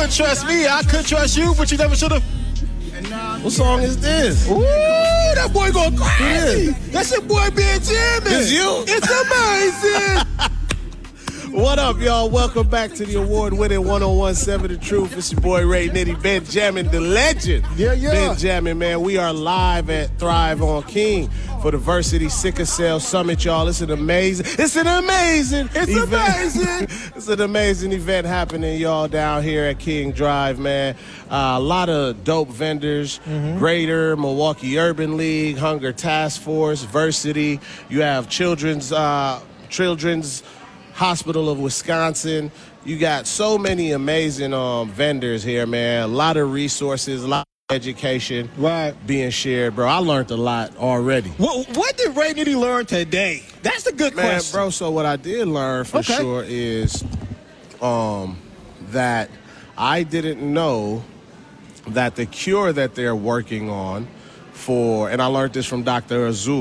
could trust me. I could trust you, but you never should have. What song is this? Ooh, that boy going crazy. That's your boy Benjamin. It's you? It's amazing. What up, y'all? Welcome back to the award-winning 101.7 The Truth. It's your boy Ray Nitty, Benjamin, the legend. Yeah. Benjamin, man. We are live at Thrive on King for the Varsity Sickle Cell Summit, y'all. It's an amazing event happening, y'all, down here at King Drive, man. A lot of dope vendors, Greater, Milwaukee Urban League, Hunger Task Force, Varsity. You have Children's Hospital of Wisconsin. You got so many amazing vendors here, man. A lot of resources, a lot of education being shared, bro. I learned a lot already. What did Ray Nitty learn today? That's a good question. Bro, so what I did learn for sure is that I didn't know that the cure that they're working on and I learned this from Dr. Azul,